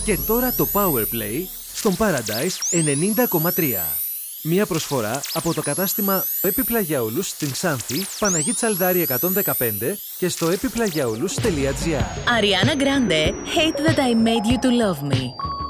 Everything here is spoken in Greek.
Και τώρα το Powerplay στον Paradise 90,3. Μία προσφορά από το κατάστημα Επιπλαγιαούλους στην Ξάνθη, Παναγή Τσαλδάρη 115 και στο epiplagiaoulous.gr. Ariana Grande, Hate That I Made You To Love Me.